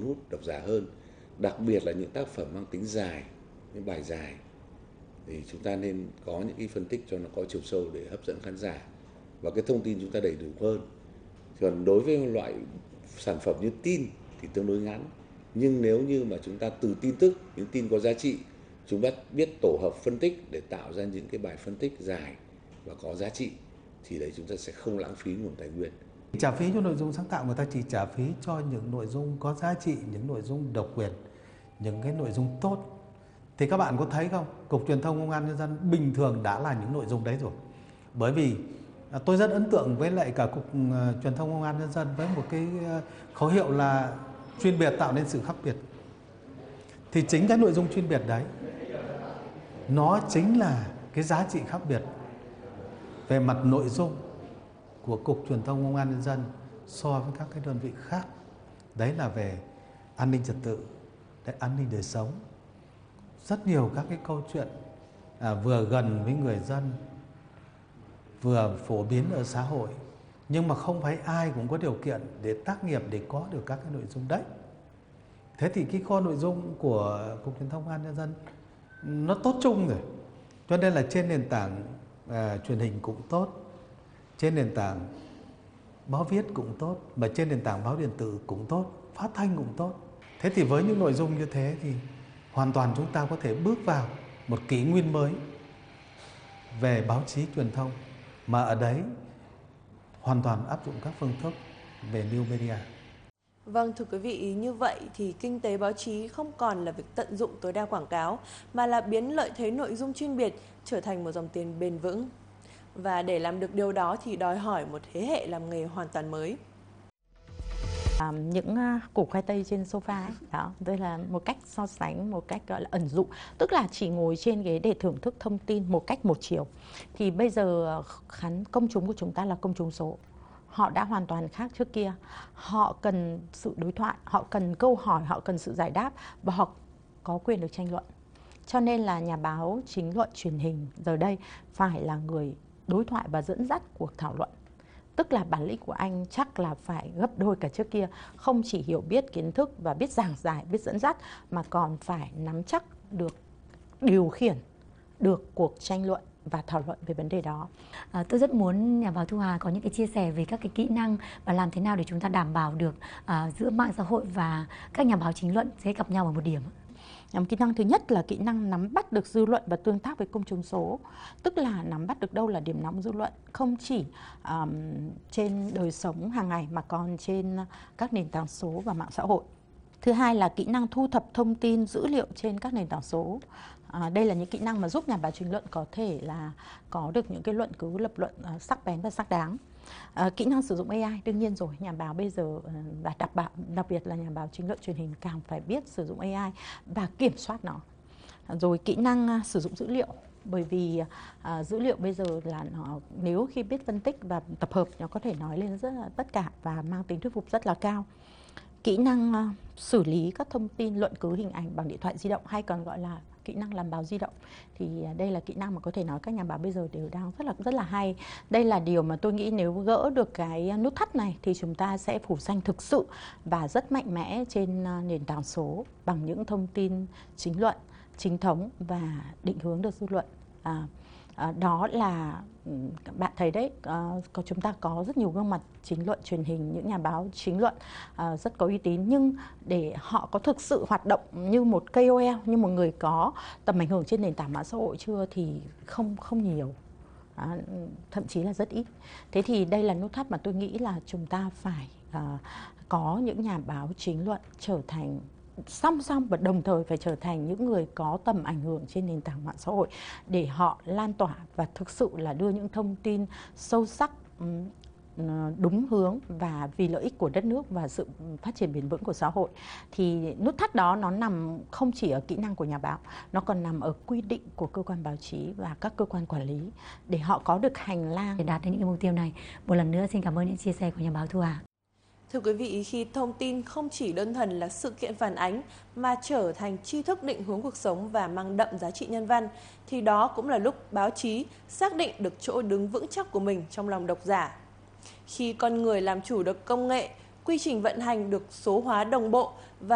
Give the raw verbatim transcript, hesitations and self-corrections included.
hút độc giả hơn. Đặc biệt là những tác phẩm mang tính dài, những bài dài thì chúng ta nên có những cái phân tích cho nó có chiều sâu để hấp dẫn khán giả và cái thông tin chúng ta đầy đủ hơn. Còn đối với loại sản phẩm như tin thì tương đối ngắn, nhưng nếu như mà chúng ta từ tin tức, những tin có giá trị, chúng ta biết tổ hợp phân tích để tạo ra những cái bài phân tích dài và có giá trị thì đấy chúng ta sẽ không lãng phí nguồn tài nguyên. Trả phí cho nội dung sáng tạo, người ta chỉ trả phí cho những nội dung có giá trị, những nội dung độc quyền, những cái nội dung tốt. Thì các bạn có thấy không, Cục Truyền thông Công an Nhân dân bình thường đã là những nội dung đấy rồi. Bởi vì tôi rất ấn tượng với lại cả Cục Truyền thông Công an Nhân dân với một cái khẩu hiệu là chuyên biệt tạo nên sự khác biệt. Thì chính cái nội dung chuyên biệt đấy, nó chính là cái giá trị khác biệt về mặt nội dung của Cục Truyền thông Công an Nhân dân so với các cái đơn vị khác. Đấy là về an ninh trật tự, đấy, an ninh đời sống. Rất nhiều các cái câu chuyện à, vừa gần với người dân, vừa phổ biến ở xã hội. Nhưng mà không phải ai cũng có điều kiện để tác nghiệp để có được các cái nội dung đấy. Thế thì cái kho nội dung của Cục Truyền thông Công an Nhân dân nó tốt chung rồi. Cho nên là trên nền tảng à, truyền hình cũng tốt, trên nền tảng báo viết cũng tốt, mà trên nền tảng báo điện tử cũng tốt, phát thanh cũng tốt. Thế thì với những nội dung như thế thì hoàn toàn chúng ta có thể bước vào một kỷ nguyên mới về báo chí truyền thông, mà ở đấy hoàn toàn áp dụng các phương thức về new media. Vâng, thưa quý vị, như vậy thì kinh tế báo chí không còn là việc tận dụng tối đa quảng cáo, mà là biến lợi thế nội dung chuyên biệt trở thành một dòng tiền bền vững. Và để làm được điều đó thì đòi hỏi một thế hệ làm nghề hoàn toàn mới. À, những uh, củ khoai tây trên sofa ấy, đó, đây là một cách so sánh, một cách gọi là ẩn dụ, tức là chỉ ngồi trên ghế để thưởng thức thông tin một cách một chiều. Thì bây giờ khán công chúng của chúng ta là công chúng số. Họ đã hoàn toàn khác trước kia. Họ cần sự đối thoại, họ cần câu hỏi, họ cần sự giải đáp và họ có quyền được tranh luận. Cho nên là nhà báo chính luận truyền hình giờ đây phải là người đối thoại và dẫn dắt cuộc thảo luận. Tức là bản lĩnh của anh chắc là phải gấp đôi cả trước kia. Không chỉ hiểu biết kiến thức và biết giảng giải, biết dẫn dắt, mà còn phải nắm chắc được điều khiển được cuộc tranh luận và thảo luận về vấn đề đó. À, tôi rất muốn nhà báo Thu Hà có những cái chia sẻ về các cái kỹ năng và làm thế nào để chúng ta đảm bảo được à, giữa mạng xã hội và các nhà báo chính luận sẽ gặp nhau ở một điểm. Kỹ năng thứ nhất là kỹ năng nắm bắt được dư luận và tương tác với công chúng số. Tức là nắm bắt được đâu là điểm nóng dư luận, không chỉ um, trên đời sống hàng ngày mà còn trên các nền tảng số và mạng xã hội. Thứ hai là kỹ năng thu thập thông tin, dữ liệu trên các nền tảng số. À, đây là những kỹ năng mà giúp nhà báo chính luận có thể là có được những cái luận cứ lập luận uh, sắc bén và xác đáng. À, kỹ năng sử dụng a i đương nhiên rồi, nhà báo bây giờ và đặc, đặc biệt là nhà báo chính luận truyền hình càng phải biết sử dụng a i và kiểm soát nó. À, rồi kỹ năng uh, sử dụng dữ liệu, bởi vì uh, dữ liệu bây giờ là nó nếu khi biết phân tích và tập hợp nó có thể nói lên rất là tất cả và mang tính thuyết phục rất là cao. Kỹ năng uh, xử lý các thông tin luận cứ hình ảnh bằng điện thoại di động hay còn gọi là kỹ năng làm báo di động, thì đây là kỹ năng mà có thể nói các nhà báo bây giờ đều đang rất là rất là hay. Đây là điều mà tôi nghĩ nếu gỡ được cái nút thắt này thì chúng ta sẽ phủ xanh thực sự và rất mạnh mẽ trên nền tảng số bằng những thông tin chính luận, chính thống và định hướng được dư luận. À, à, đó là bạn thấy đấy, à, có chúng ta có rất nhiều gương mặt chính luận truyền hình, những nhà báo chính luận à, rất có uy tín, nhưng để họ có thực sự hoạt động như một ca o lờ, như một người có tầm ảnh hưởng trên nền tảng mạng xã hội chưa thì không không nhiều, à, thậm chí là rất ít. Thế thì đây là nút thắt mà tôi nghĩ là chúng ta phải à, có những nhà báo chính luận trở thành song song và đồng thời phải trở thành những người có tầm ảnh hưởng trên nền tảng mạng xã hội để họ lan tỏa và thực sự là đưa những thông tin sâu sắc, đúng hướng và vì lợi ích của đất nước và sự phát triển bền vững của xã hội. Thì nút thắt đó nó nằm không chỉ ở kỹ năng của nhà báo, nó còn nằm ở quy định của cơ quan báo chí và các cơ quan quản lý để họ có được hành lang để đạt đến những cái mục tiêu này. Một lần nữa xin cảm ơn những chia sẻ của nhà báo Thu Hà. Thưa quý vị, khi thông tin không chỉ đơn thuần là sự kiện phản ánh mà trở thành tri thức định hướng cuộc sống và mang đậm giá trị nhân văn, thì đó cũng là lúc báo chí xác định được chỗ đứng vững chắc của mình trong lòng độc giả. Khi con người làm chủ được công nghệ, quy trình vận hành được số hóa đồng bộ và